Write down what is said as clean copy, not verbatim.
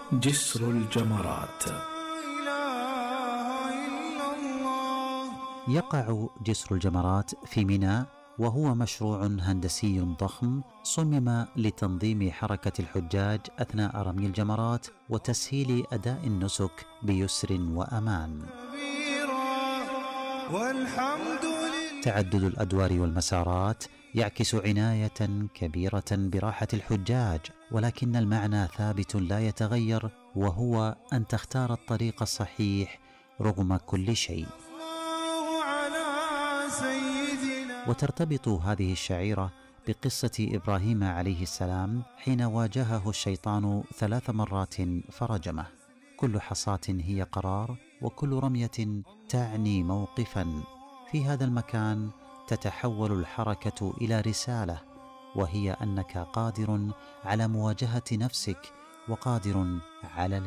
جسر الجمرات. يقع جسر الجمرات في منى، وهو مشروع هندسي ضخم صمم لتنظيم حركة الحجاج أثناء رمي الجمرات وتسهيل أداء النسك بيسر وأمان. تعدد الأدوار والمسارات يعكس عناية كبيرة براحة الحجاج، ولكن المعنى ثابت لا يتغير، وهو أن تختار الطريق الصحيح رغم كل شيء. وترتبط هذه الشعيرة بقصة إبراهيم عليه السلام حين واجهه الشيطان 3 مرات فرجمه. كل حصاة هي قرار، وكل رمية تعني موقفا. في هذا المكان تتحول الحركة إلى رسالة، وهي أنك قادر على مواجهة نفسك، وقادر على